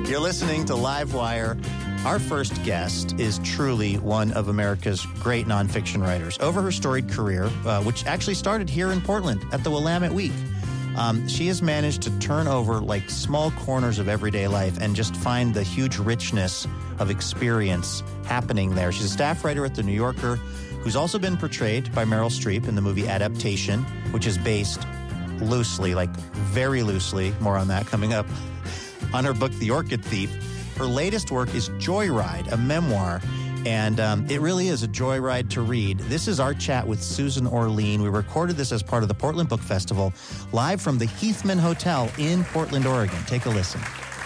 You're listening to Livewire. Our first guest is truly one of America's great nonfiction writers. Over her storied career, which actually started here in Portland at the Willamette Week, she has managed to turn over like small corners of everyday life and just find the huge richness of experience happening there. She's a staff writer at The New Yorker, who's also been portrayed by Meryl Streep in the movie Adaptation, which is based loosely, like very loosely, more on that coming up, on her book The Orchid Thief. Her latest work is Joyride, a memoir, and it really is a joyride to read. This is our chat with Susan Orlean. We recorded this as part of the Portland Book Festival, live from the Heathman Hotel in Portland, Oregon. Take a listen.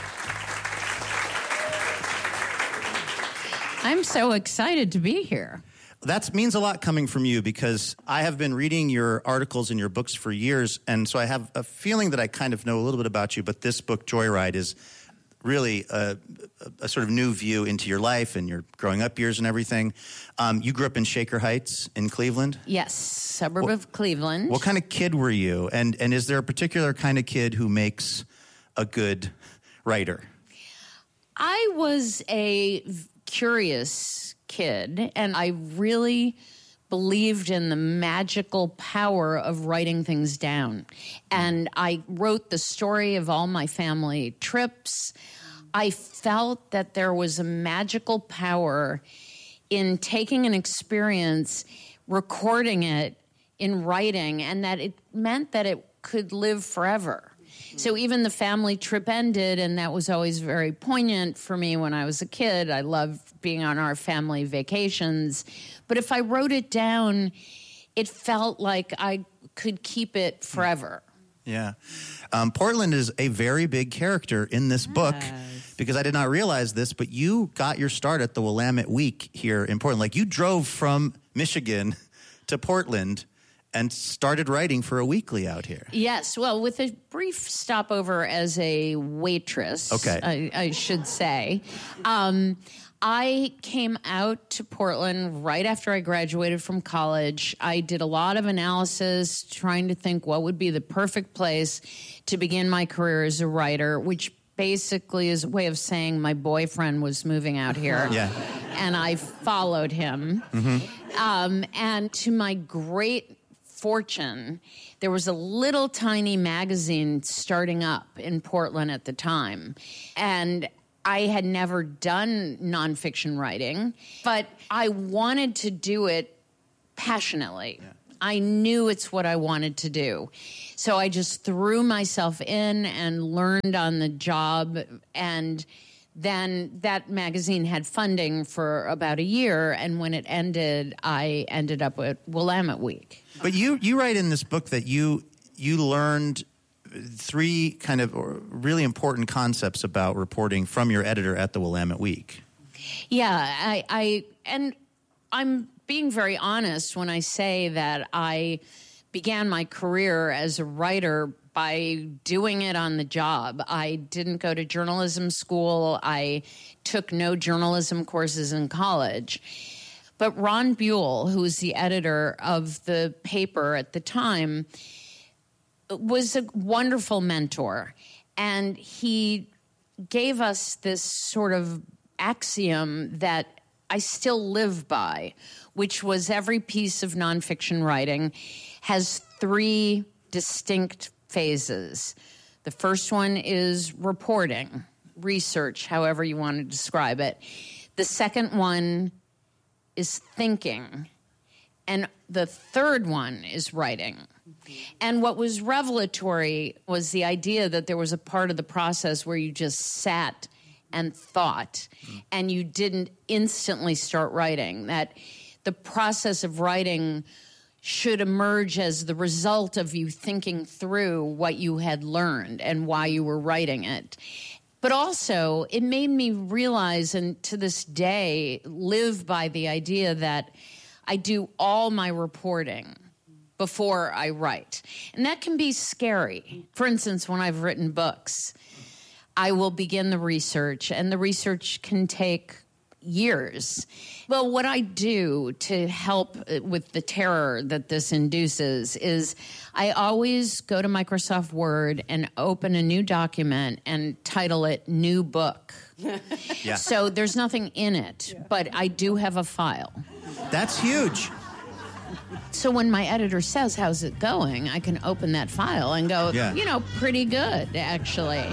I'm so excited to be here. That means a lot coming from you because I have been reading your articles and your books for years, and so I have a feeling that I kind of know a little bit about you, but this book, Joyride, is really a sort of new view into your life and your growing up years and everything. You grew up in Shaker Heights in Cleveland? Yes, suburb of Cleveland. What kind of kid were you? And is there a particular kind of kid who makes a good writer? I was a curious kid, and I really believed in the magical power of writing things down. And I wrote the story of all my family trips. I felt that there was a magical power in taking an experience, recording it in writing, and that it meant that it could live forever. So even the family trip ended, and that was always very poignant for me when I was a kid. I loved being on our family vacations. But if I wrote it down, it felt like I could keep it forever. Yeah. Portland is a very big character in this book because I did not realize this, but you got your start at the Willamette Week here in Portland. Like you drove from Michigan to Portland and started writing for a weekly out here. Yes, well, with a brief stopover as a waitress, I should say. I came out to Portland right after I graduated from college. I did a lot of analysis trying to think what would be the perfect place to begin my career as a writer, which basically is a way of saying my boyfriend was moving out here. Yeah. And I followed him. Mm-hmm. And to my great fortune, there was a little tiny magazine starting up in Portland at the time. And I had never done nonfiction writing, but I wanted to do it passionately. Yeah. I knew it's what I wanted to do. So I just threw myself in and learned on the job. And then that magazine had funding for about a year. And when it ended, I ended up at Willamette Week. But you write in this book that you learned three kind of really important concepts about reporting from your editor at the Willamette Week. Yeah, and I'm being very honest when I say that I began my career as a writer by doing it on the job. I didn't go to journalism school. I took no journalism courses in college. But Ron Buell, who was the editor of the paper at the time, was a wonderful mentor. And he gave us this sort of axiom that I still live by, which was every piece of nonfiction writing has three distinct phases. The first one is reporting, research, however you want to describe it. The second one is thinking. And the third one is writing. And what was revelatory was the idea that there was a part of the process where you just sat and thought, and you didn't instantly start writing, that the process of writing should emerge as the result of you thinking through what you had learned and why you were writing it. But also, it made me realize, and to this day, live by the idea that I do all my reporting before I write. And that can be scary. For instance, when I've written books, I will begin the research, and the research can take years. Well, what I do to help with the terror that this induces is I always go to Microsoft Word and open a new document and title it New Book. Yeah. So there's nothing in it, but I do have a file. That's huge. So when my editor says, how's it going, I can open that file and go, pretty good, actually.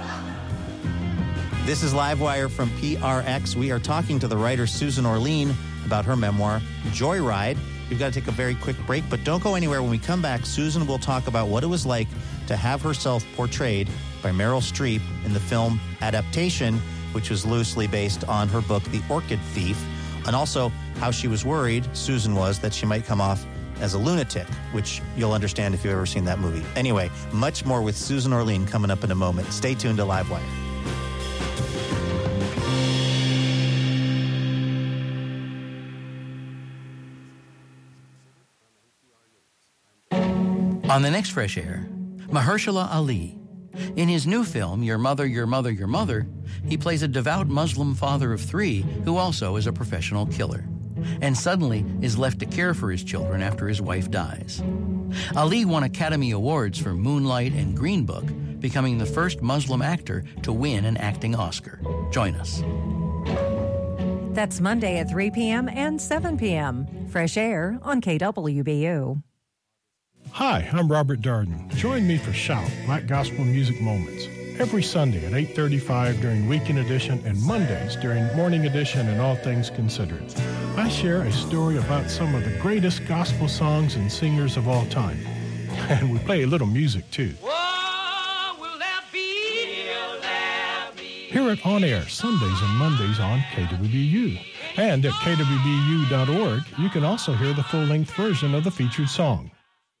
This is Livewire from PRX. We are talking to the writer Susan Orlean about her memoir, Joyride. We've got to take a very quick break, but don't go anywhere. When we come back, Susan will talk about what it was like to have herself portrayed by Meryl Streep in the film Adaptation, which was loosely based on her book, The Orchid Thief, and also how she was worried, Susan was, that she might come off as a lunatic, which you'll understand if you've ever seen that movie. Anyway, much more with Susan Orlean coming up in a moment. Stay tuned to Livewire. On the next Fresh Air, Mahershala Ali. In his new film, Your Mother, Your Mother, Your Mother, he plays a devout Muslim father of 3 who also is a professional killer, and suddenly is left to care for his children after his wife dies. Ali won Academy Awards for Moonlight and Green Book, becoming the first Muslim actor to win an acting Oscar. Join us. That's Monday at 3 p.m. and 7 p.m. Fresh Air on KWBU. Hi, I'm Robert Darden. Join me for Shout, Black Gospel Music Moments, every Sunday at 8:35 during Weekend Edition and Mondays during Morning Edition and All Things Considered. I share a story about some of the greatest gospel songs and singers of all time. And we play a little music, too. What will that be? Hear it on air Sundays and Mondays on KWBU. And at kwbu.org, you can also hear the full-length version of the featured song.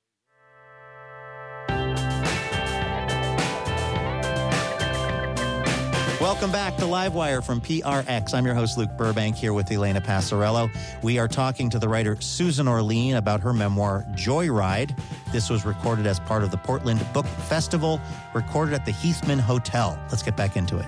Welcome back to Livewire from PRX. I'm your host, Luke Burbank, here with Elena Passarello. We are talking to the writer Susan Orlean about her memoir, Joyride. This was recorded as part of the Portland Book Festival, recorded at the Heathman Hotel. Let's get back into it.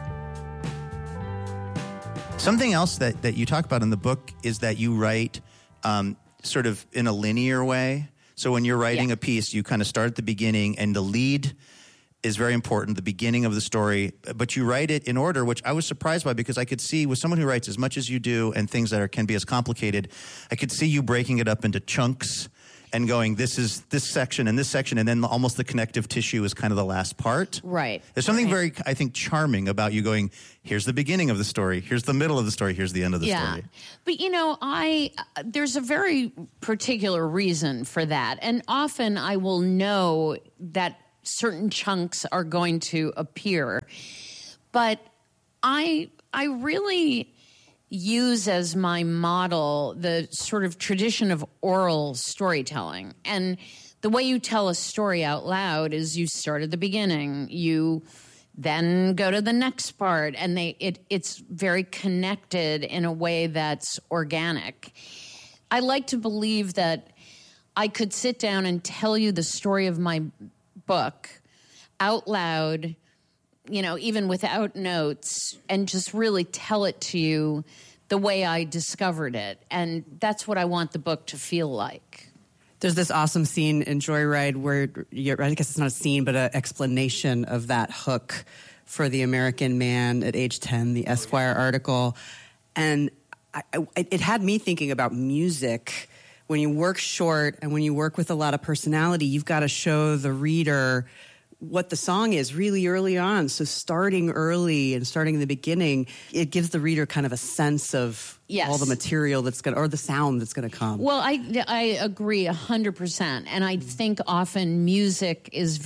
Something else that you talk about in the book is that you write sort of in a linear way. So when you're writing a piece, you kind of start at the beginning, and the lead is very important, the beginning of the story, but you write it in order, which I was surprised by, because I could see with someone who writes as much as you do and things that can be as complicated, I could see you breaking it up into chunks and going, this is this section, and then almost the connective tissue is kind of the last part. Right. There's something very, I think, charming about you going, here's the beginning of the story, here's the middle of the story, here's the end of the story. But, there's a very particular reason for that, and often I will know that certain chunks are going to appear. But I really use as my model the sort of tradition of oral storytelling. And the way you tell a story out loud is you start at the beginning, you then go to the next part, and it's very connected in a way that's organic. I like to believe that I could sit down and tell you the story of my book out loud, even without notes, and just really tell it to you the way I discovered it. And that's what I want the book to feel like. There's this awesome scene in Joyride where, I guess it's not a scene, but an explanation of that hook for the American Man at age 10, the Esquire article. And it had me thinking about music. When you work short and when you work with a lot of personality, you've got to show the reader what the song is really early on. So starting early and starting in the beginning, it gives the reader kind of a sense of all the material that's going to, or the sound that's going to come. Well, I agree 100%. And I think often music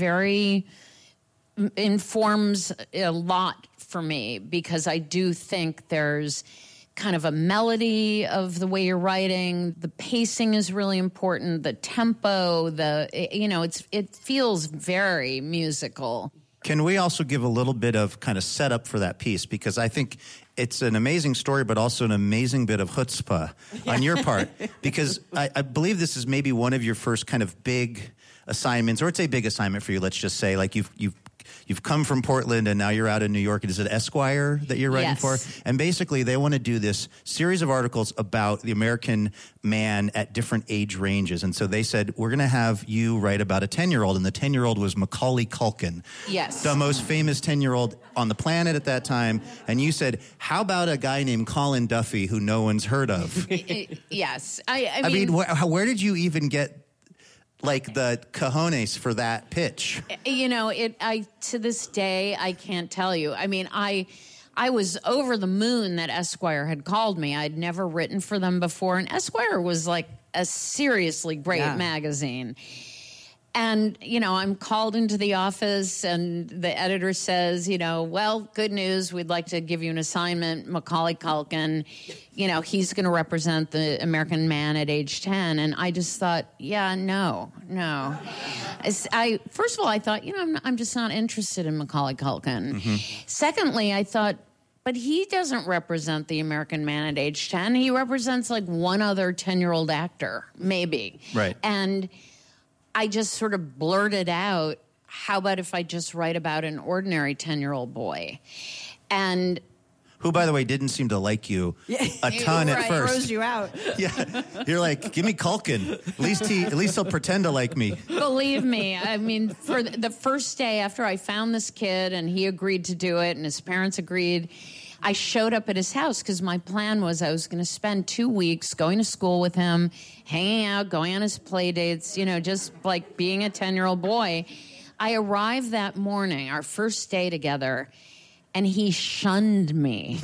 informs a lot for me, because I do think there's kind of a melody of the way you're writing. The pacing is really important. The tempo, it feels very musical. Can we also give a little bit of kind of setup for that piece? Because I think it's an amazing story, but also an amazing bit of chutzpah on your part. Because I believe this is maybe one of your first kind of big assignments, or it's a big assignment for you, let's just say. Like you've you've come from Portland and now you're out in New York. Is it Esquire that you're writing for? And basically they want to do this series of articles about the American man at different age ranges. And so they said, we're going to have you write about a 10-year-old. And the 10-year-old was Macaulay Culkin. Yes. The most famous 10-year-old on the planet at that time. And you said, how about a guy named Colin Duffy who no one's heard of? Yes. I mean, where did you even get like the cojones for that pitch? You know, to this day, I can't tell you. I mean, I was over the moon that Esquire had called me. I'd never written for them before, and Esquire was like a seriously great magazine. And, you know, I'm called into the office and the editor says, you know, well, good news. We'd like to give you an assignment. Macaulay Culkin, you know, he's going to represent the American man at age 10. And I just thought, no. First of all, I thought, you know, I'm just not interested in Macaulay Culkin. Mm-hmm. Secondly, I thought, but he doesn't represent the American man at age 10. He represents like one other 10-year-old actor, maybe. Right. And I just sort of blurted out, how about if I just write about an ordinary 10-year-old boy? And who, by the way, didn't seem to like you a ton at first. Throws you out. Yeah, you're like, give me Culkin. At least he'll pretend to like me. Believe me, I mean, for the first day after I found this kid and he agreed to do it and his parents agreed, I showed up at his house because my plan was I was going to spend 2 weeks going to school with him, hanging out, going on his play dates, you know, just like being a 10-year-old boy. I arrived that morning, our first day together, and he shunned me.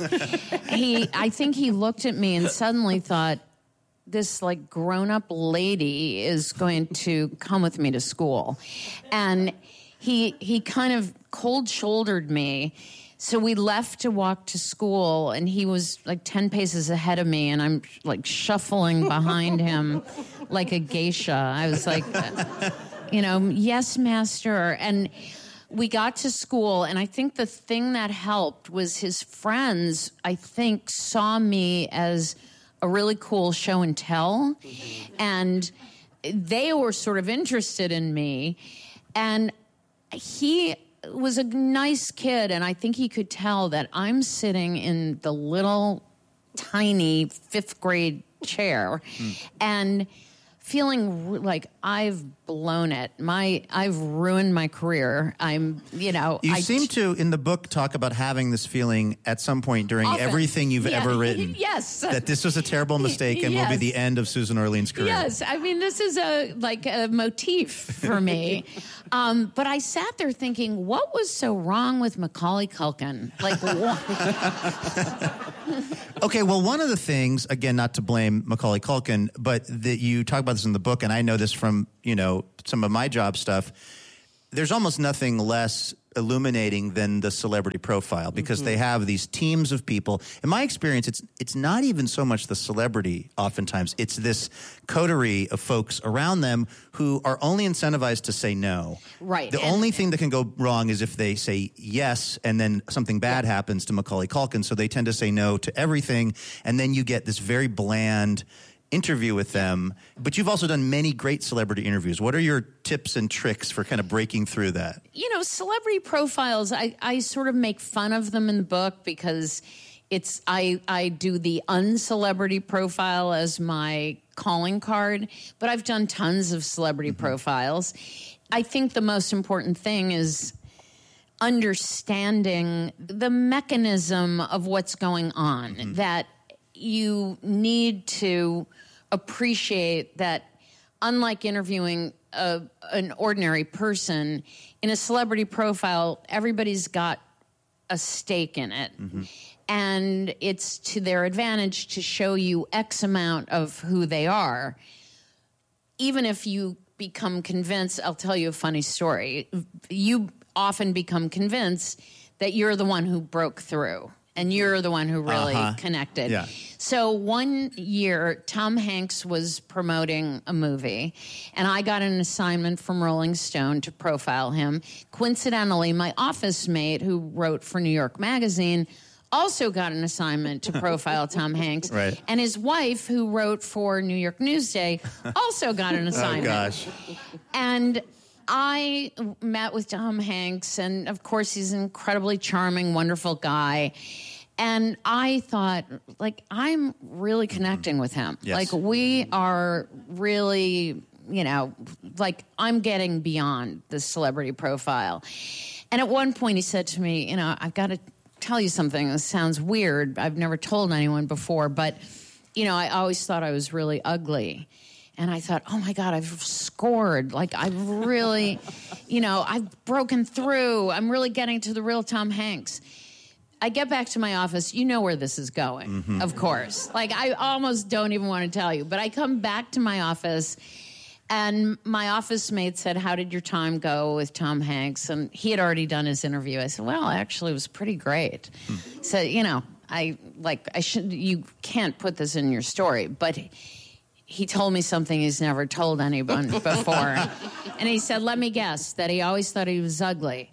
I think he looked at me and suddenly thought, this like grown-up lady is going to come with me to school. And he kind of cold-shouldered me. So we left to walk to school, and he was like 10 paces ahead of me, and I'm like shuffling behind him like a geisha. I was like, you know, yes, master. And we got to school, and I think the thing that helped was his friends, I think, saw me as a really cool show and tell, and they were sort of interested in me. And he was a nice kid, and I think he could tell that I'm sitting in the little tiny 5th grade chair and feeling like I've blown it. I've ruined my career. You seem to, in the book, talk about having this feeling at some point during everything you've ever written. Yes. That this was a terrible mistake and will be the end of Susan Orlean's career. Yes. I mean, this is a motif for me. But I sat there thinking, what was so wrong with Macaulay Culkin? Like, what? Okay, well, one of the things, again, not to blame Macaulay Culkin, but that you talk about this in the book, and I know this from, you know, some of my job stuff, there's almost nothing less illuminating than the celebrity profile because they have these teams of people. In my experience, it's not even so much the celebrity oftentimes. It's this coterie of folks around them who are only incentivized to say no. Right. The only thing that can go wrong is if they say yes and then something bad happens to Macaulay Culkin, so they tend to say no to everything, and then you get this very bland interview with them. But you've also done many great celebrity interviews. What are your tips and tricks for kind of breaking through that? You know, celebrity profiles, I sort of make fun of them in the book because I do the uncelebrity profile as my calling card, but I've done tons of celebrity profiles. I think the most important thing is understanding the mechanism of what's going on, that you need to appreciate that unlike interviewing an ordinary person, in a celebrity profile, everybody's got a stake in it. And it's to their advantage to show you X amount of who they are. Even if you become convinced, I'll tell you a funny story. You often become convinced that you're the one who broke through. And you're the one who really connected. Yeah. So one year, Tom Hanks was promoting a movie, and I got an assignment from Rolling Stone to profile him. Coincidentally, my office mate, who wrote for New York Magazine, also got an assignment to profile Tom Hanks. Right. And his wife, who wrote for New York Newsday, also got an assignment. Oh, gosh. And I met with Tom Hanks, and of course, he's an incredibly charming, wonderful guy. And I thought, like, I'm really connecting with him. Yes. Like, we are really, you know, like, I'm getting beyond the celebrity profile. And at one point, he said to me, you know, I've got to tell you something. This sounds weird. I've never told anyone before, but, you know, I always thought I was really ugly. And I thought, oh, my God, I've scored. Like, I've really, you know, I've broken through. I'm really getting to the real Tom Hanks. I get back to my office. You know where this is going, of course. Like, I almost don't even want to tell you. But I come back to my office, and my office mate said, how did your time go with Tom Hanks? And he had already done his interview. I said, well, actually, it was pretty great. So, you know, you can't put this in your story. But he told me something he's never told anyone before. And he said, let me guess, that he always thought he was ugly.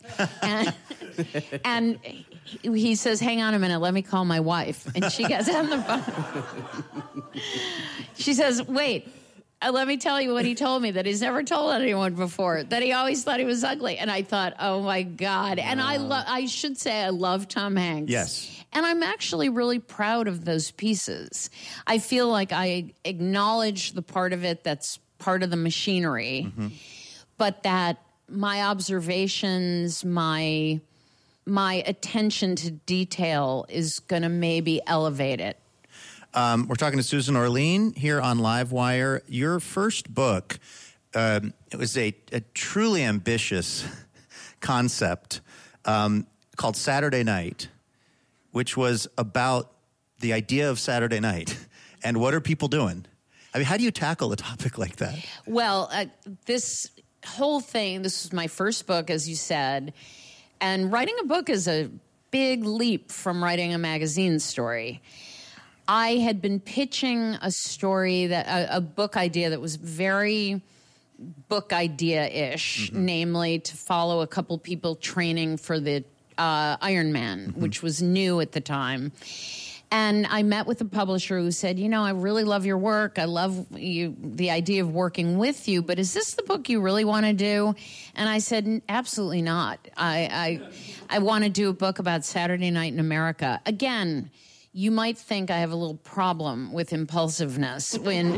And he says, hang on a minute, let me call my wife. And she gets on the phone. She says, wait, let me tell you what he told me that he's never told anyone before, that he always thought he was ugly. And I thought, oh, my God. And I should say I love Tom Hanks. Yes. And I'm actually really proud of those pieces. I feel like I acknowledge the part of it that's part of the machinery, but that my observations, my attention to detail is going to maybe elevate it. We're talking to Susan Orlean here on Livewire. Your first book, it was a truly ambitious concept called Saturday Night, which was about the idea of Saturday night and what are people doing? I mean, how do you tackle a topic like that? Well, this whole thing, this was my first book, as you said, and writing a book is a big leap from writing a magazine story. I had been pitching a story, a book idea that was very book idea-ish, namely to follow a couple people training for the Iron Man, which was new at the time. And I met with a publisher who said, you know, I really love your work. I love the idea of working with you, but is this the book you really want to do? And I said, absolutely not. I want to do a book about Saturday night in America. Again, you might think I have a little problem with impulsiveness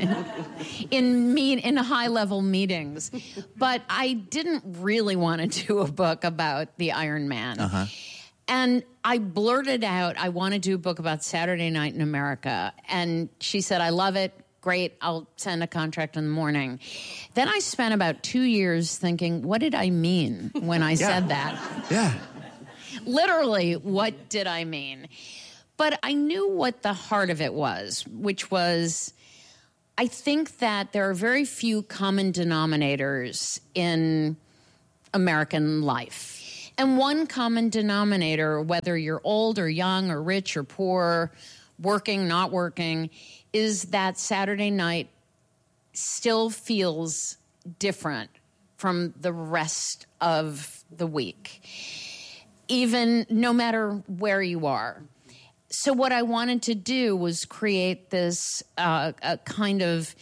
in high-level meetings, but I didn't really want to do a book about the Iron Man. And I blurted out, I want to do a book about Saturday night in America. And she said, I love it. Great. I'll send a contract in the morning. Then I spent about 2 years thinking, what did I mean when I said that? Yeah. Literally, what did I mean? But I knew what the heart of it was, which was, I think that there are very few common denominators in American life. And one common denominator, whether you're old or young or rich or poor, working, not working, is that Saturday night still feels different from the rest of the week, even no matter where you are. So what I wanted to do was create this a kind of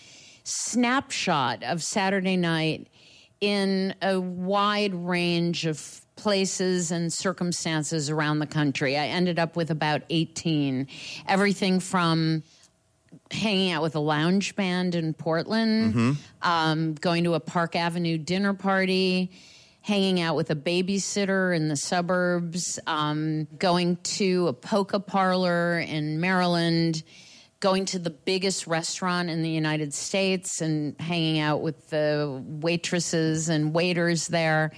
snapshot of Saturday night in a wide range of places and circumstances around the country. I ended up with about 18. Everything from hanging out with a lounge band in Portland, going to a Park Avenue dinner party, hanging out with a babysitter in the suburbs, going to a polka parlor in Maryland, going to the biggest restaurant in the United States and hanging out with the waitresses and waiters there.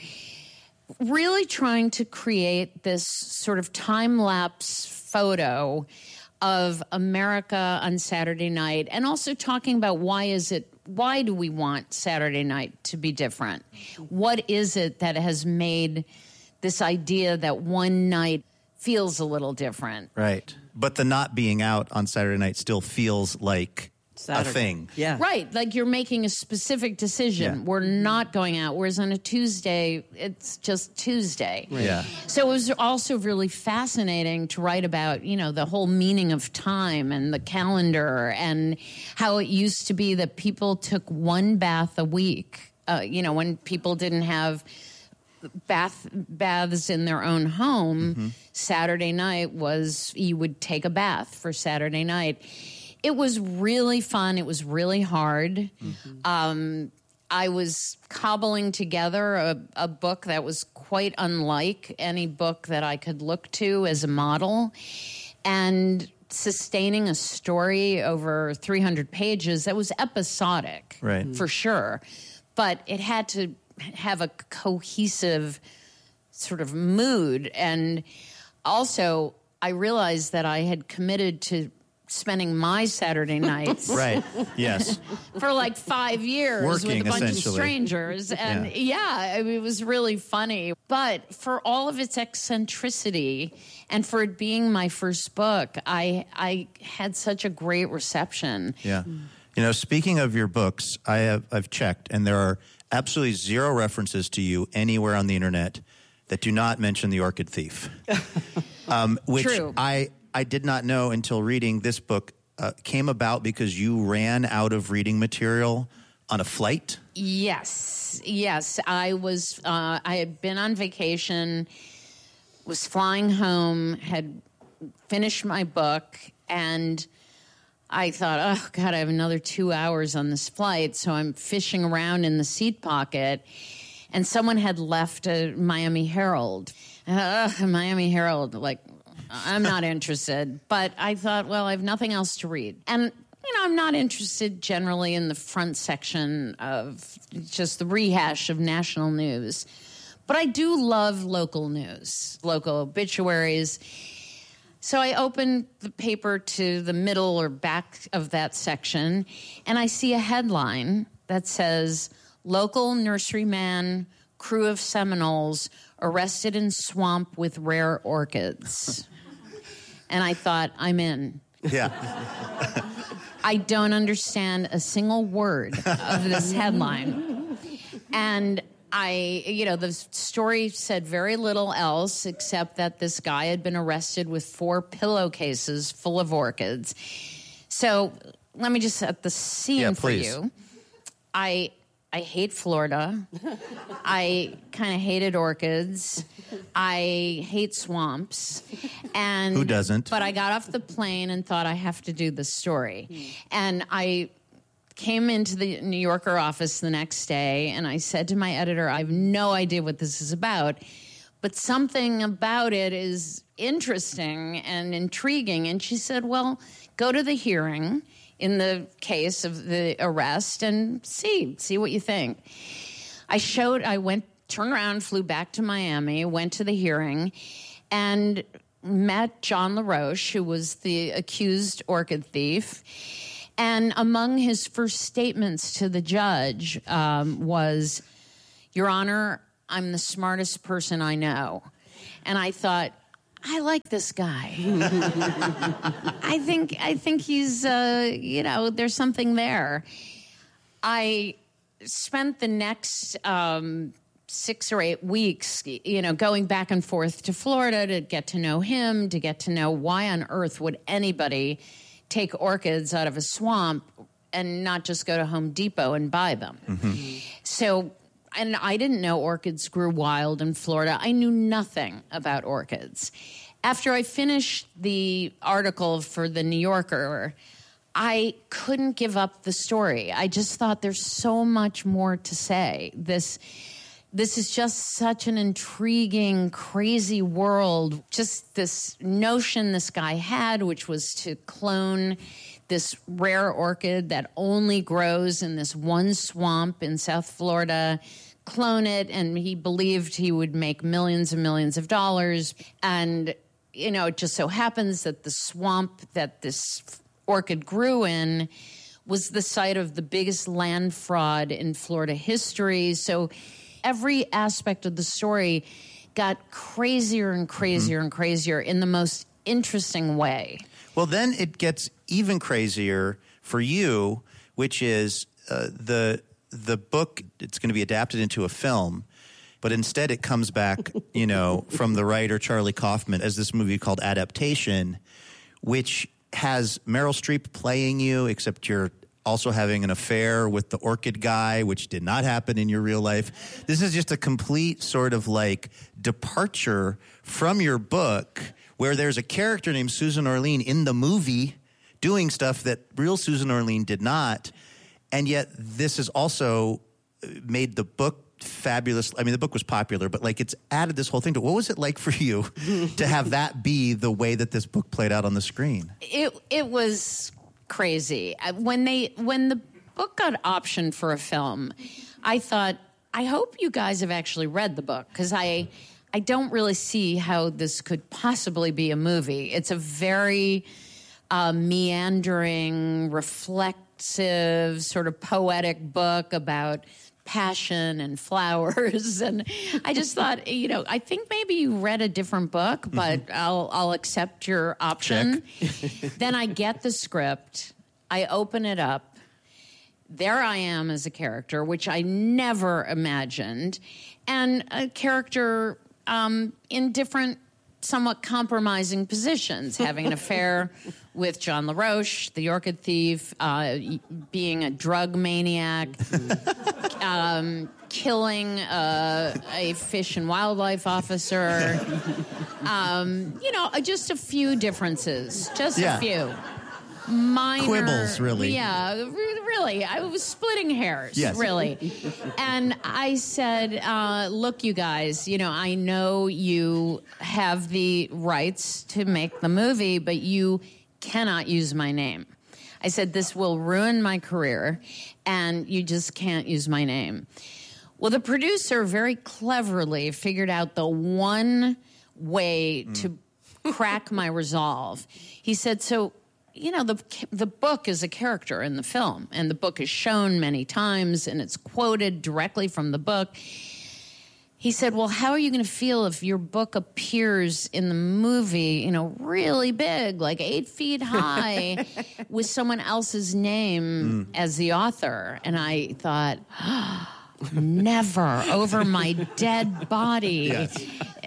Really trying to create this sort of time-lapse photo of America on Saturday night, and also talking about why do we want Saturday night to be different? What is it that has made this idea that one night feels a little different? Right. But the not being out on Saturday night still feels like Saturday. a thing. Yeah. Right. Like you're making a specific decision. Yeah. We're not going out. Whereas on a Tuesday, it's just Tuesday. Right. Yeah. So it was also really fascinating to write about, you know, the whole meaning of time and the calendar and how it used to be that people took one bath a week when people didn't have baths in their own home, Saturday night was, you would take a bath for Saturday night. It was really fun. It was really hard. I was cobbling together a book that was quite unlike any book that I could look to as a model, and sustaining a story over 300 pages that was episodic, right, for sure. But it had to have a cohesive sort of mood. And also, I realized that I had committed to spending my Saturday nights right, yes, for like 5 years working, with a bunch of essentially. Strangers. And it was really funny. But for all of its eccentricity and for it being my first book, I had such a great reception. Yeah. Speaking of your books, I've checked, and there are absolutely zero references to you anywhere on the internet that do not mention The Orchid Thief. Which True. I did not know until reading this book came about because you ran out of reading material on a flight. Yes. I had been on vacation, was flying home, had finished my book, and I thought, oh, God, I have another 2 hours on this flight. So I'm fishing around in the seat pocket, and someone had left a Miami Herald. Miami Herald, like, I'm not interested. But I thought, well, I have nothing else to read. And, I'm not interested generally in the front section of just the rehash of national news. But I do love local news, local obituaries. So I opened the paper to the middle or back of that section, and I see a headline that says, "Local nurseryman, crew of Seminoles, arrested in swamp with rare orchids." And I thought, I'm in. Yeah. I don't understand a single word of this headline. And the story said very little else except that this guy had been arrested with 4 pillowcases full of orchids. So let me just set the scene for you. I hate Florida. I kind of hated orchids. I hate swamps. And who doesn't? But I got off the plane and thought I have to do this story. And I came into the New Yorker office the next day, and I said to my editor, I have no idea what this is about, but something about it is interesting and intriguing. And she said, well, go to the hearing in the case of the arrest and see what you think. Turned around, flew back to Miami, went to the hearing, and met John LaRoche, who was the accused orchid thief. And among his first statements to the judge was, "Your Honor, I'm the smartest person I know." And I thought, I like this guy. I think he's, there's something there. I spent the next 6 or 8 weeks, going back and forth to Florida to get to know him, to get to know why on earth would anybody take orchids out of a swamp and not just go to Home Depot and buy them. Mm-hmm. So, and I didn't know orchids grew wild in Florida. I knew nothing about orchids. After I finished the article for the New Yorker, I couldn't give up the story. I just thought there's so much more to say. This is just such an intriguing, crazy world. Just this notion this guy had, which was to clone this rare orchid that only grows in this one swamp in South Florida, clone it, and he believed he would make millions and millions of dollars. And, it just so happens that the swamp that this orchid grew in was the site of the biggest land fraud in Florida history. So every aspect of the story got crazier and crazier and crazier in the most interesting way. Well, then it gets even crazier for you, which is the book. It's going to be adapted into a film, but instead it comes back, from the writer Charlie Kaufman as this movie called Adaptation, which has Meryl Streep playing you, except you're also having an affair with the orchid guy, which did not happen in your real life. This is just a complete sort of like departure from your book, where there's a character named Susan Orlean in the movie doing stuff that real Susan Orlean did not. And yet this has also made the book fabulous. I mean, the book was popular, but like it's added this whole thing to it. What was it like for you to have that be the way that this book played out on the screen? It was crazy. When the book got optioned for a film, I thought, I hope you guys have actually read the book, because I don't really see how this could possibly be a movie. It's a very meandering, reflexive, sort of poetic book about passion and flowers. And I just thought, I think maybe you read a different book, but I'll accept your option. Then I get the script. I open it up. There I am as a character, which I never imagined, and a character in different, somewhat compromising positions, having an affair with John LaRoche, the orchid thief, being a drug maniac, killing a fish and wildlife officer. Just a few differences, a few. Minor quibbles, really. Yeah, really. I was splitting hairs, yes. Really. And I said, look, you guys, I know you have the rights to make the movie, but you cannot use my name. I said, this will ruin my career, and you just can't use my name. Well, the producer very cleverly figured out the one way to crack my resolve. He said, so, the book is a character in the film, and the book is shown many times, and it's quoted directly from the book. He said, well, how are you going to feel if your book appears in the movie, really big, like 8 feet high, with someone else's name as the author? And I thought, never, over my dead body. Yes.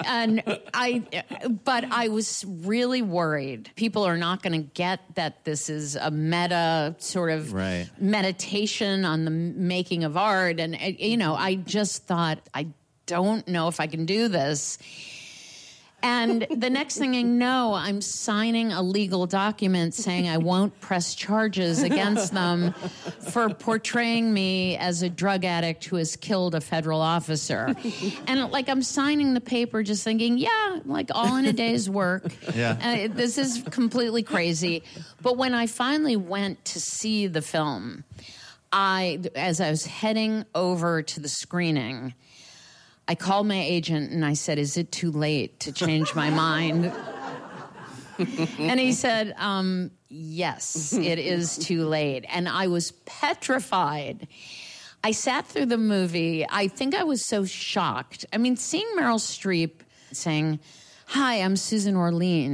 But I was really worried. People are not going to get that this is a meta sort of meditation on the making of art. And, I just thought, I don't know if I can do this. And the next thing I know, I'm signing a legal document saying I won't press charges against them for portraying me as a drug addict who has killed a federal officer. And I'm signing the paper just thinking, all in a day's work. Yeah. This is completely crazy. But when I finally went to see the film, as I was heading over to the screening, I called my agent and I said, is it too late to change my mind? And he said, yes, it is too late. And I was petrified. I sat through the movie. I think I was so shocked. I mean, seeing Meryl Streep saying, hi, I'm Susan Orlean.